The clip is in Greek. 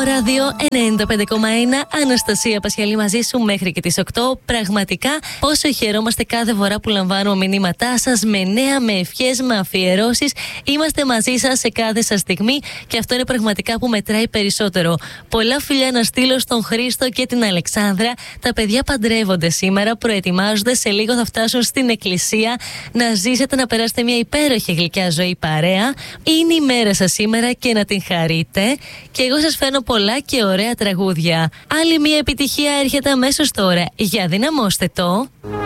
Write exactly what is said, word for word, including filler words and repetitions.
Ράδιο ενενήντα πέντε κόμμα ένα. Αναστασία Πασιαλή μαζί σου μέχρι και τις οκτώ. Πραγματικά πόσο χαιρόμαστε κάθε φορά που λαμβάνουμε μηνύματά σας με νέα, με ευχές, με αφιερώσεις. Είμαστε μαζί σας σε κάθε σας στιγμή και αυτό είναι πραγματικά που μετράει περισσότερο. Πολλά φιλιά να στείλω στον Χρήστο και την Αλεξάνδρα. Τα παιδιά παντρεύονται σήμερα, προετοιμάζονται. Σε λίγο θα φτάσουν στην εκκλησία. Να ζήσετε, να περάσετε μια υπέροχη γλυκιά ζωή παρέα. Είναι η μέρα σας σήμερα και να την χαρείτε. Και εγώ σας φέρνω πολλά και ωραία τραγούδια. Άλλη μια επιτυχία έρχεται αμέσως τώρα. Για δυναμώστε το.